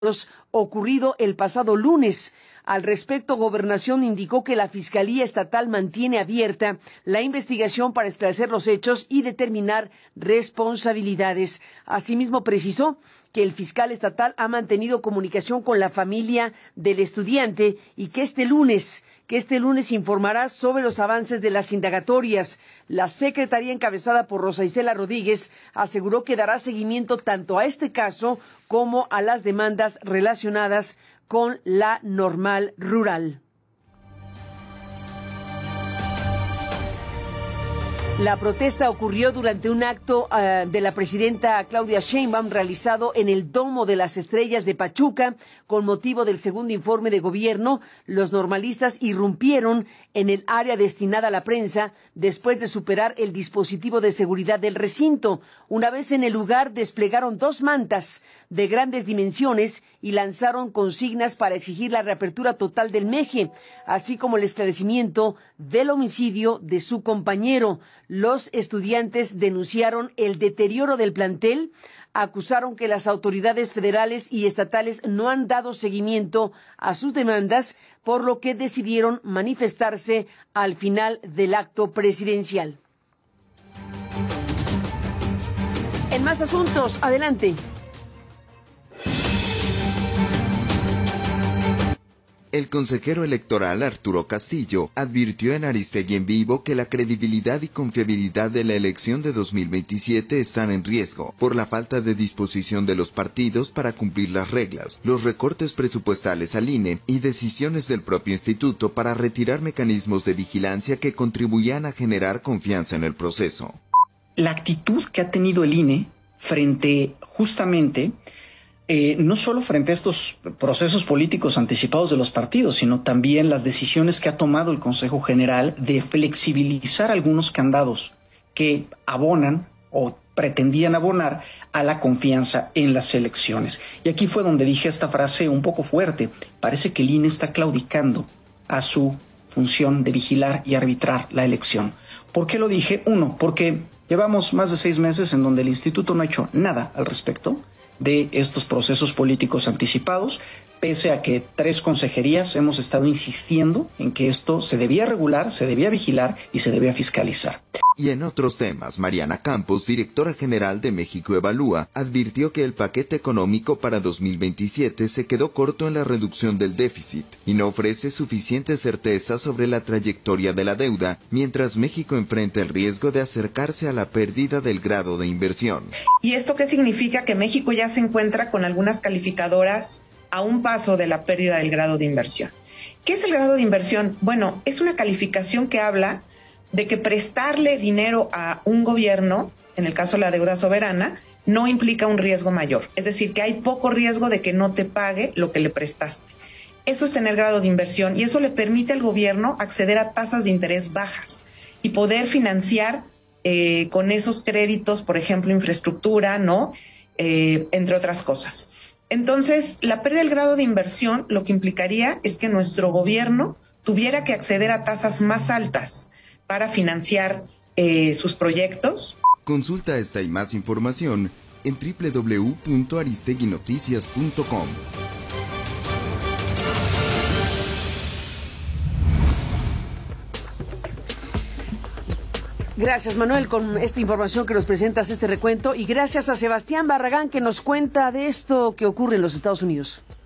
ocurrido el pasado lunes. Al respecto, Gobernación indicó que la Fiscalía Estatal mantiene abierta la investigación para esclarecer los hechos y determinar responsabilidades. Asimismo, precisó que el fiscal estatal ha mantenido comunicación con la familia del estudiante y que este lunes informará sobre los avances de las indagatorias. La secretaría encabezada por Rosa Isela Rodríguez aseguró que dará seguimiento tanto a este caso como a las demandas relacionadas con la normal rural. La protesta ocurrió durante un acto de la presidenta Claudia Sheinbaum realizado en el Domo de las Estrellas de Pachuca. Con motivo del segundo informe de gobierno, los normalistas irrumpieron en el área destinada a la prensa después de superar el dispositivo de seguridad del recinto. Una vez en el lugar, desplegaron 2 mantas de grandes dimensiones y lanzaron consignas para exigir la reapertura total del MEJE, así como el esclarecimiento del homicidio de su compañero. Los estudiantes denunciaron el deterioro del plantel, acusaron que las autoridades federales y estatales no han dado seguimiento a sus demandas, por lo que decidieron manifestarse al final del acto presidencial. En más asuntos, adelante. El consejero electoral Arturo Castillo advirtió en Aristegui en Vivo que la credibilidad y confiabilidad de la elección de 2027 están en riesgo por la falta de disposición de los partidos para cumplir las reglas, los recortes presupuestales al INE y decisiones del propio instituto para retirar mecanismos de vigilancia que contribuían a generar confianza en el proceso. La actitud que ha tenido el INE frente justamente no solo frente a estos procesos políticos anticipados de los partidos, sino también las decisiones que ha tomado el Consejo General de flexibilizar algunos candados que abonan o pretendían abonar a la confianza en las elecciones. Y aquí fue donde dije esta frase un poco fuerte. Parece que el INE está claudicando a su función de vigilar y arbitrar la elección. ¿Por qué lo dije? Uno, porque llevamos más de 6 meses en donde el instituto no ha hecho nada al respecto de estos procesos políticos anticipados, pese a que 3 consejerías hemos estado insistiendo en que esto se debía regular, se debía vigilar y se debía fiscalizar. Y en otros temas, Mariana Campos, directora general de México Evalúa, advirtió que el paquete económico para 2027 se quedó corto en la reducción del déficit y no ofrece suficiente certeza sobre la trayectoria de la deuda, mientras México enfrenta el riesgo de acercarse a la pérdida del grado de inversión. ¿Y esto qué significa? Que México ya se encuentra con algunas calificadoras a un paso de la pérdida del grado de inversión. ¿Qué es el grado de inversión? Bueno, es una calificación que habla de que prestarle dinero a un gobierno, en el caso de la deuda soberana, no implica un riesgo mayor. Es decir, que hay poco riesgo de que no te pague lo que le prestaste. Eso es tener grado de inversión y eso le permite al gobierno acceder a tasas de interés bajas y poder financiar con esos créditos, por ejemplo, infraestructura, ¿no? Entre otras cosas. Entonces, la pérdida del grado de inversión lo que implicaría es que nuestro gobierno tuviera que acceder a tasas más altas para financiar sus proyectos. Consulta esta y más información en www.aristeguinoticias.com. Gracias, Manuel, con esta información que nos presentas, este recuento, y gracias a Sebastián Barragán que nos cuenta de esto que ocurre en los Estados Unidos.